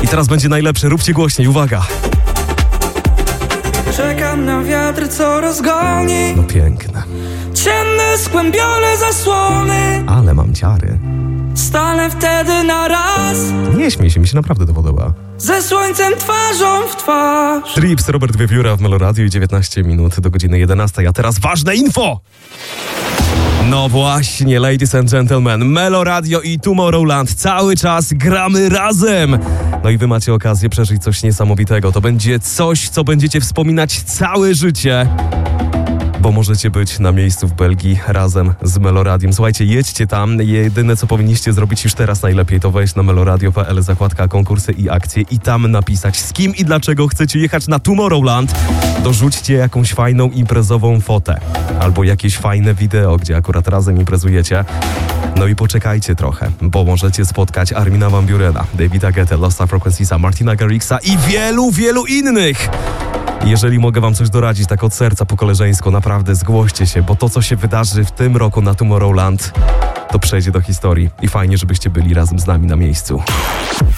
teraz będzie najlepsze, róbcie głośniej, uwaga. Czekam na wiatr, co rozgoni No piękne. ciemne, skłębione zasłony. Ale mam ciary. Stanę wtedy na raz Nie śmiej się, mi się naprawdę to podoba. ze słońcem twarzą w twarz. Trips, Robert Wiewióra w Meloradio i 19 minut do godziny 11. A teraz ważne info! No właśnie, ladies and gentlemen, Meloradio i Tomorrowland cały czas gramy razem. No i wy macie okazję przeżyć coś niesamowitego. To będzie coś, co będziecie wspominać całe życie. Bo możecie być na miejscu w Belgii razem z Meloradiem. Słuchajcie, jedźcie tam. Jedyne, co powinniście zrobić już teraz najlepiej, to wejść na meloradio.pl, zakładka konkursy i akcje i tam napisać, z kim i dlaczego chcecie jechać na Tomorrowland. Dorzućcie jakąś fajną imprezową fotę albo jakieś fajne wideo, gdzie akurat razem imprezujecie. No i poczekajcie trochę, bo możecie spotkać Armina van Burena, Davida Guetta, Lost Frequenciesa, Martina Garrixa i wielu, wielu innych. Jeżeli mogę wam coś doradzić tak od serca po koleżeńsku, naprawdę zgłoście się, bo to, co się wydarzy w tym roku na Tomorrowland, to przejdzie do historii i fajnie, żebyście byli razem z nami na miejscu.